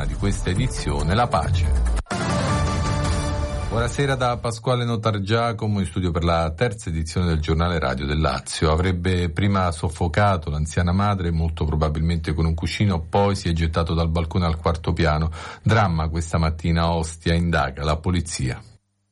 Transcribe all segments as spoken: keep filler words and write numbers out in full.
tema di questa edizione, la pace. Buonasera da Pasquale Notargiacomo in studio per la terza edizione del giornale radio del Lazio. Avrebbe prima soffocato l'anziana madre, molto probabilmente con un cuscino, poi si è gettato dal balcone al quarto piano. Dramma questa mattina a Ostia, indaga la polizia.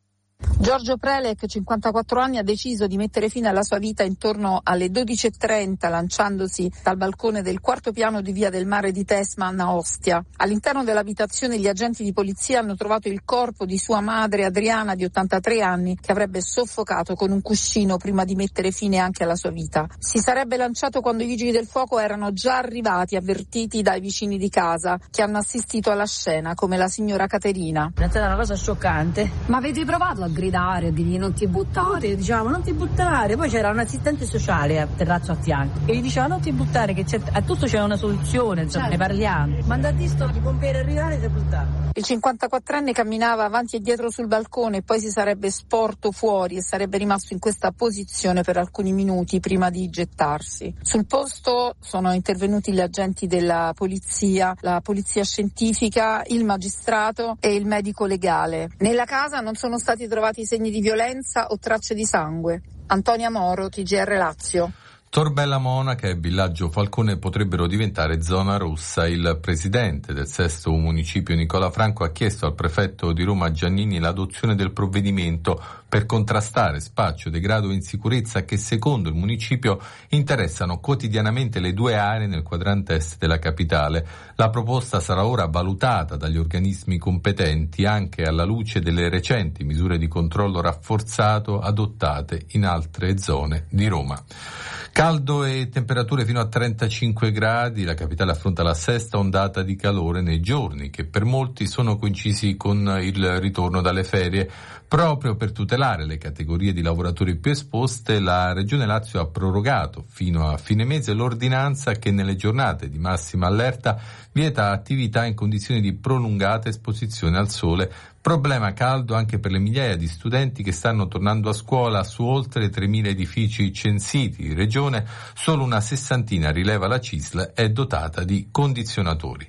Giorgio Prelec, cinquantaquattro anni, ha deciso di mettere fine alla sua vita intorno alle dodici e trenta lanciandosi dal balcone del quarto piano di Via del Mare di Tesman a Ostia. All'interno dell'abitazione gli agenti di polizia hanno trovato il corpo di sua madre Adriana di ottantatré anni che avrebbe soffocato con un cuscino prima di mettere fine anche alla sua vita. Si sarebbe lanciato quando i vigili del fuoco erano già arrivati, avvertiti dai vicini di casa che hanno assistito alla scena, come la signora Caterina. È stata una cosa scioccante. Ma avete provato a gridare, a dirgli non ti buttare? Dicevamo non ti buttare, poi c'era un assistente sociale a terrazzo a fianco e gli diceva non ti buttare, che c'è, a tutto c'è una soluzione, insomma, certo. Ne parliamo. Mandatisto di pompieri arrivare e si è buttato. Il cinquantaquattrenne camminava avanti e dietro sul balcone e poi si sarebbe sporto fuori e sarebbe rimasto in questa posizione per alcuni minuti prima di gettarsi. Sul posto sono intervenuti gli agenti della polizia, la polizia scientifica, il magistrato e il medico legale. Nella casa non sono stati trovati segni di violenza o tracce di sangue. Antonia Moro, T G R Lazio. Torbella Monaca e Villaggio Falcone potrebbero diventare zona rossa. Il presidente del sesto municipio Nicola Franco ha chiesto al prefetto di Roma Giannini l'adozione del provvedimento per contrastare spaccio, degrado e insicurezza che secondo il municipio interessano quotidianamente le due aree nel quadrante est della capitale. La proposta sarà ora valutata dagli organismi competenti anche alla luce delle recenti misure di controllo rafforzato adottate in altre zone di Roma. Caldo e temperature fino a trentacinque gradi, la capitale affronta la sesta ondata di calore nei giorni che per molti sono coincisi con il ritorno dalle ferie. Proprio per tutelare le categorie di lavoratori più esposte, la Regione Lazio ha prorogato fino a fine mese l'ordinanza che nelle giornate di massima allerta vieta attività in condizioni di prolungata esposizione al sole. Problema caldo anche per le migliaia di studenti che stanno tornando a scuola su oltre tremila edifici censiti in regione. Solo una sessantina, rileva la C I S L, è dotata di condizionatori.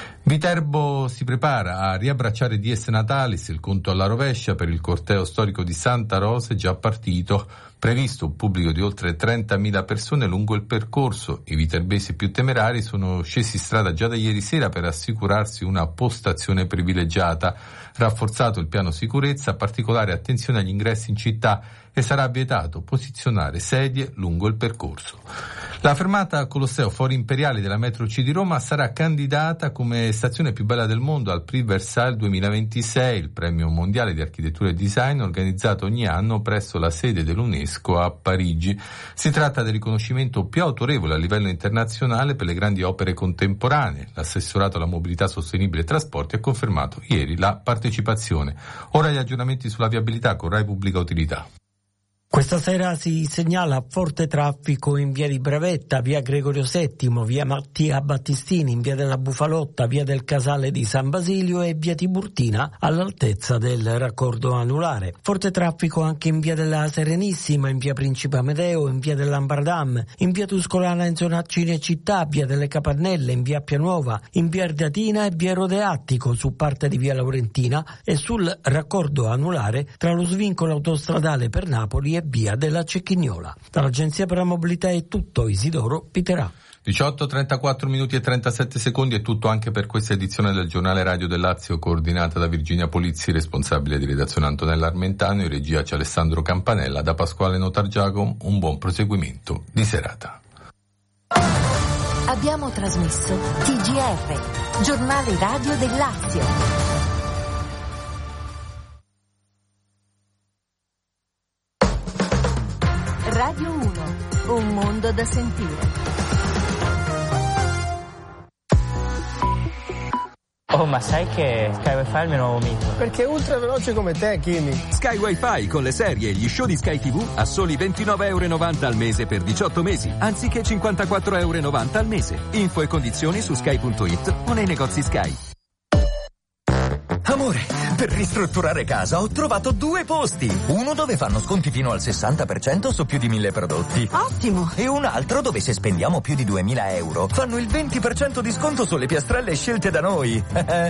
Viterbo si prepara a riabbracciare Dies Natalis, il conto alla rovescia per il corteo storico di Santa Rosa è già partito. Previsto un pubblico di oltre trentamila persone lungo il percorso. I viterbesi più temerari sono scesi in strada già da ieri sera per assicurarsi una postazione privilegiata. Rafforzato il piano sicurezza, particolare attenzione agli ingressi in città e sarà vietato posizionare sedie lungo il percorso. La fermata Colosseo Fori Imperiali della metro C di Roma sarà candidata come stazione più bella del mondo al Prix Versailles duemilaventisei, il premio mondiale di architettura e design organizzato ogni anno presso la sede dell'UNESCO a Parigi. Si tratta del riconoscimento più autorevole a livello internazionale per le grandi opere contemporanee. L'assessorato alla mobilità sostenibile e trasporti ha confermato ieri la partecipazione. Ora gli aggiornamenti sulla viabilità con Rai Pubblica Utilità. Questa sera si segnala forte traffico in via di Bravetta, via Gregorio settimo, via Mattia Battistini, in via della Bufalotta, via del Casale di San Basilio e via Tiburtina all'altezza del raccordo anulare. Forte traffico anche in via della Serenissima, in via Principe Amedeo, in via dell'Ambardam, in via Tuscolana in zona Cinecittà, via delle Capannelle, in via Pianuova, in via Ardeatina e via Rodeattico su parte di via Laurentina e sul raccordo anulare tra lo svincolo autostradale per Napoli e via della Cecchignola. Dall'Agenzia per la Mobilità è tutto. Isidoro Piterà. diciotto, trentaquattro minuti e trentasette secondi è tutto anche per questa edizione del giornale radio del Lazio, coordinata da Virginia Polizzi, responsabile di redazione Antonella Armentano, in regia c'è Alessandro Campanella, da Pasquale Notargiacomo un buon proseguimento di serata. Abbiamo trasmesso T G R, giornale radio del Lazio. Radio uno, un mondo da sentire. Oh, ma sai che Sky Wi-Fi è il mio nuovo mito? Perché è ultra veloce come te, Kimi. Sky Wi-Fi con le serie e gli show di Sky tivù a soli ventinove virgola novanta euro al mese per diciotto mesi, anziché cinquantaquattro virgola novanta euro al mese. Info e condizioni su sky punto it o nei negozi Sky. Amore, per ristrutturare casa ho trovato due posti. Uno dove fanno sconti fino al sessanta per cento su più di mille prodotti. Ottimo! E un altro dove se spendiamo più di duemila euro fanno il venti per cento di sconto sulle piastrelle scelte da noi.